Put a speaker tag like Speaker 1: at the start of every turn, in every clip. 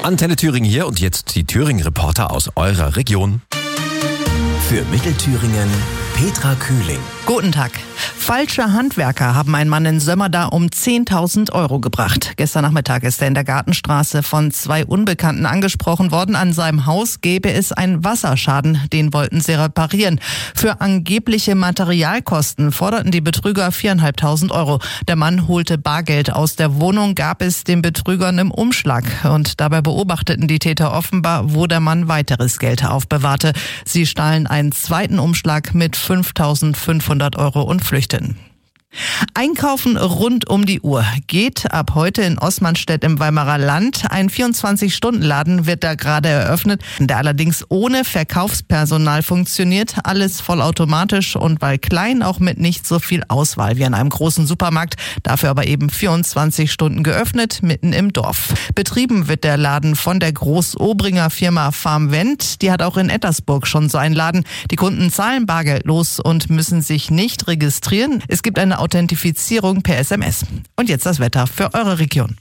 Speaker 1: Antenne Thüringen hier und jetzt die Thüringen-Reporter aus eurer Region.
Speaker 2: Für Mittelthüringen Petra Kühling.
Speaker 3: Guten Tag. Falsche Handwerker haben einen Mann in Sömmerda um 10.000 Euro gebracht. Gestern Nachmittag ist er in der Gartenstraße von 2 Unbekannten angesprochen worden. An seinem Haus gäbe es einen Wasserschaden, den wollten sie reparieren. Für angebliche Materialkosten forderten die Betrüger 4.500 Euro. Der Mann holte Bargeld aus der Wohnung, gab es den Betrügern im Umschlag. Und dabei beobachteten die Täter offenbar, wo der Mann weiteres Geld aufbewahrte. Sie stahlen einen zweiten Umschlag mit 5.500 Euro und flüchteten. Einkaufen rund um die Uhr geht ab heute in Osmanstedt im Weimarer Land. Ein 24-Stunden-Laden wird da gerade eröffnet, der allerdings ohne Verkaufspersonal funktioniert. Alles vollautomatisch und weil klein auch mit nicht so viel Auswahl wie an einem großen Supermarkt. Dafür aber eben 24 Stunden geöffnet, mitten im Dorf. Betrieben wird der Laden von der Groß-Obringer Firma Farmvent. Die hat auch in Ettersburg schon so einen Laden. Die Kunden zahlen bargeldlos und müssen sich nicht registrieren. Es gibt eine Authentifizierung per SMS. Und jetzt das Wetter für eure Region.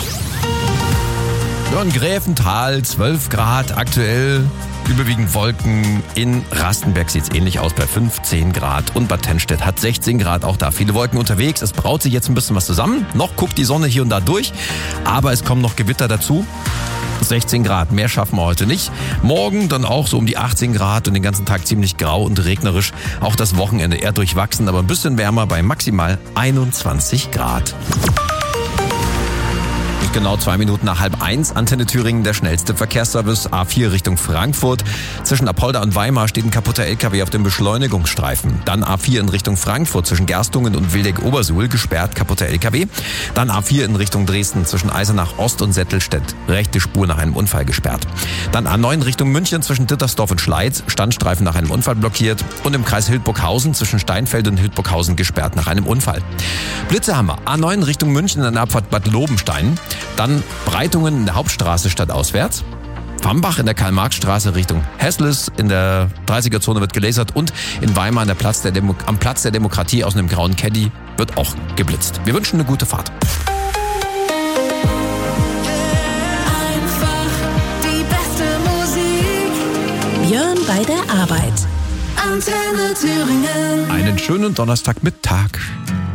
Speaker 1: Ja, in Gräfental 12 Grad aktuell. Überwiegend Wolken. In Rastenberg sieht es ähnlich aus bei 15 Grad. Und Bad Tennstedt hat 16 Grad. Auch da viele Wolken unterwegs. Es braut sich jetzt ein bisschen was zusammen. Noch guckt die Sonne hier und da durch. Aber es kommen noch Gewitter dazu. 16 Grad, mehr schaffen wir heute nicht. Morgen dann auch so um die 18 Grad und den ganzen Tag ziemlich grau und regnerisch. Auch das Wochenende eher durchwachsen, aber ein bisschen wärmer bei maximal 21 Grad. Genau 2 Minuten nach 12:30. Antenne Thüringen, der schnellste Verkehrsservice. A4 Richtung Frankfurt. Zwischen Apolda und Weimar steht ein kaputter LKW auf dem Beschleunigungsstreifen. Dann A4 in Richtung Frankfurt zwischen Gerstungen und Wildeck-Obersuhl gesperrt, kaputter LKW. Dann A4 in Richtung Dresden zwischen Eisenach Ost und Settelstedt. Rechte Spur nach einem Unfall gesperrt. Dann A9 Richtung München zwischen Dittersdorf und Schleiz. Standstreifen nach einem Unfall blockiert. Und im Kreis Hildburghausen zwischen Steinfeld und Hildburghausen gesperrt nach einem Unfall. Blitze haben wir. A9 Richtung München in der Abfahrt Bad Lobenstein. Dann Breitungen in der Hauptstraße stadtauswärts. Fambach in der Karl-Marx-Straße Richtung Hessles. In der 30er-Zone wird gelasert. Und in Weimar am Platz der Demokratie aus einem grauen Caddy wird auch geblitzt. Wir wünschen eine gute Fahrt.
Speaker 4: Einfach die beste Musik. Björn bei der Arbeit. Antenne Thüringen.
Speaker 1: Einen schönen Donnerstagmittag.